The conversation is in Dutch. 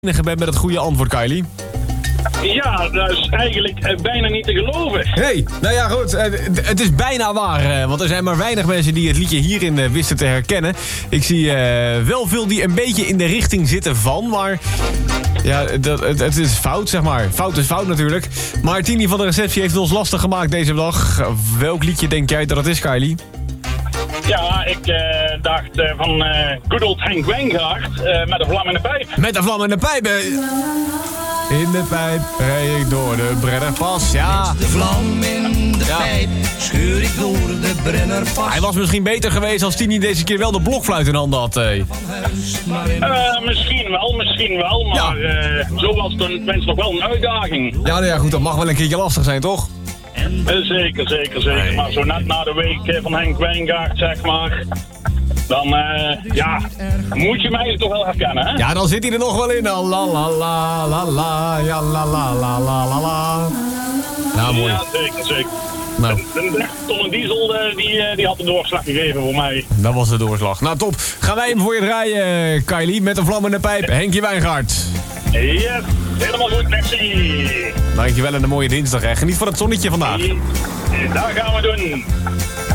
enige bent met het goede antwoord, Kylie. Ja, dat is eigenlijk bijna niet te geloven. Hey, nou ja, goed. Het is bijna waar. Want er zijn maar weinig mensen die het liedje hierin wisten te herkennen. Ik zie wel veel die een beetje in de richting zitten van, maar... Ja, het is fout, zeg maar. Fout is fout natuurlijk. Maar Tini van de receptie heeft het ons lastig gemaakt deze dag. Welk liedje denk jij dat het is, Kylie? Ja, ik dacht van good old Henk Wijngaard met een vlam in de pijp. Met een vlam in de pijp. In de pijp rijd ik door de Brennerpas, ja. De vlam in de pijp scheur ik door de Brennerpas. Hij was misschien beter geweest als Tini deze keer wel de blokfluit in handen had. Misschien wel, maar zo was het wens nog wel een uitdaging. Ja, nou ja, goed, dat mag wel een keertje lastig zijn, toch? Zeker. Nee. Maar zo net na de week van Henk Wijngaard, zeg maar... Dan, moet je mij toch wel herkennen, hè? Ja, dan zit hij er nog wel in. La la la la la, ja la la la la la la. Nou, mooi. Ja, zeker. Nou. Tom en Diesel, die had de doorslag gegeven voor mij. Dat was de doorslag. Nou, top. Gaan wij hem voor je draaien, Kylie, met een vlam in de pijp. Henkie Wijngaard. Yes, helemaal goed, merci. Dankjewel en een mooie dinsdag, hè. Geniet van het zonnetje vandaag. Dat gaan we doen.